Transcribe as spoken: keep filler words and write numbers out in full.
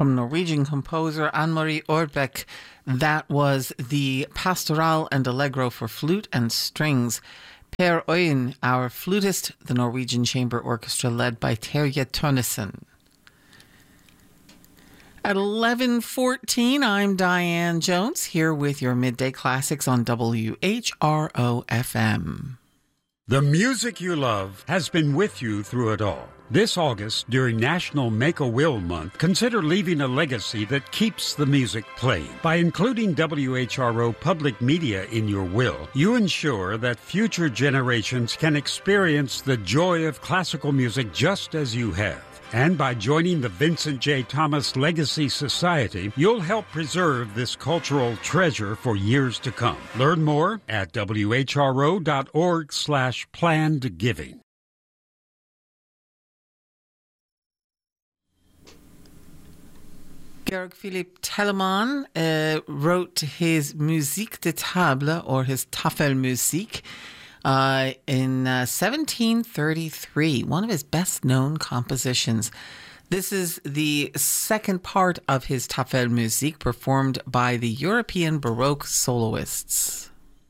from Norwegian composer Anne-Marie Orbeck. That was the Pastoral and Allegro for flute and strings. Per Øyen, our flutist, the Norwegian Chamber Orchestra led by Terje Tønnesen. At eleven fourteen, I'm Diane Jones, here with your Midday Classics on W H R O F M. The music you love has been with you through it all. This August, during National Make-A-Will Month, consider leaving a legacy that keeps the music playing. By including W H R O Public Media in your will, you ensure that future generations can experience the joy of classical music just as you have. And by joining the Vincent J. Thomas Legacy Society, you'll help preserve this cultural treasure for years to come. Learn more at W H R O dot org slash planned giving. Georg Philipp Telemann uh, wrote his Musique de Table, or his Tafelmusik, uh, in uh, seventeen thirty-three, one of his best-known compositions. This is the second part of his Tafelmusik, performed by the European Baroque soloists.